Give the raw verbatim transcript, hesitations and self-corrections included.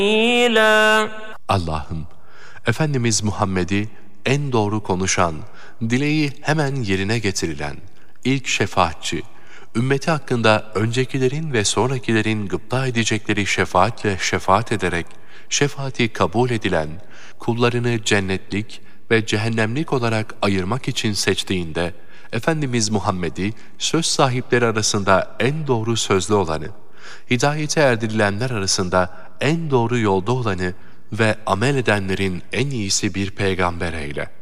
Allah'ım, Efendimiz Muhammed'i en doğru konuşan, dileği hemen yerine getirilen, ilk şefaatçi, ümmeti hakkında öncekilerin ve sonrakilerin gıpta edecekleri şefaatle şefaat ederek, şefaati kabul edilen, kullarını cennetlik ve cehennemlik olarak ayırmak için seçtiğinde, Efendimiz Muhammed'i söz sahipleri arasında en doğru sözlü olanı, hidayete erdirilenler arasında en doğru yolda olanı ve amel edenlerin en iyisi bir peygamber eyle.